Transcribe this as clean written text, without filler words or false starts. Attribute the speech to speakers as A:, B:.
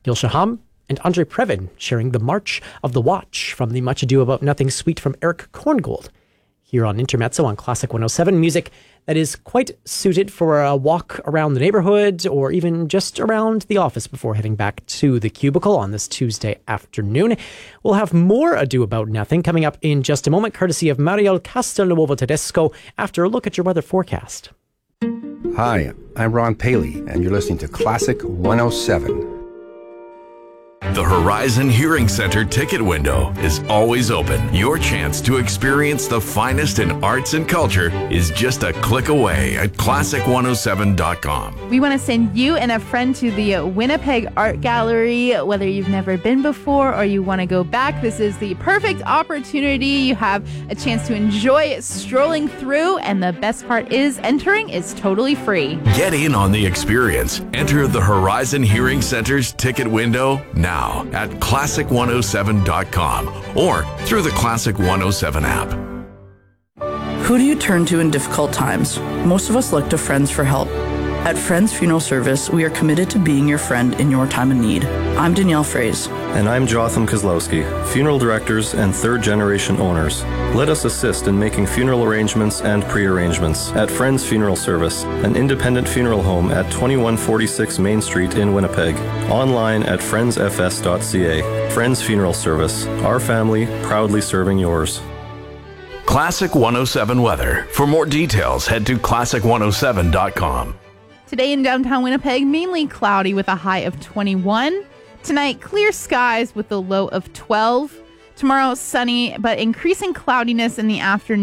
A: Gil Shaham and Andre Previn sharing The March of the Watch from the Much Ado About Nothing suite from Eric Korngold. Here on Intermezzo on Classic 107, music that is quite suited for a walk around the neighborhood or even just around the office before heading back to the cubicle on this Tuesday afternoon. We'll have more Ado About Nothing coming up in just a moment, courtesy of Mariel Castelnuovo Tedesco, after a look at your weather forecast.
B: Hi, I'm Ron Paley, and you're listening to Classic 107.
C: The Horizon Hearing Center ticket window is always open. Your chance to experience the finest in arts and culture is just a click away at classic107.com.
D: We want to send you and a friend to the Winnipeg Art Gallery. Whether you've never been before or you want to go back, this is the perfect opportunity. You have a chance to enjoy strolling through, and the best part is entering is totally free.
C: Get in on the experience. Enter the Horizon Hearing Center's ticket window now at classic107.com or through the Classic 107 app.
E: Who do you turn to in difficult times? Most of us look to friends for help. At Friends Funeral Service, we are committed to being your friend in your time of need. I'm Danielle Fraze.
F: And I'm Jotham Kozlowski, funeral directors and third-generation owners. Let us assist in making funeral arrangements and pre-arrangements at Friends Funeral Service, an independent funeral home at 2146 Main Street in Winnipeg. Online at friendsfs.ca. Friends Funeral Service, our family proudly serving yours.
C: Classic 107 weather. For more details, head to classic107.com.
D: Today in downtown Winnipeg, mainly cloudy with a high of 21. Tonight, clear skies with a low of 12. Tomorrow, sunny, but increasing cloudiness in the afternoon.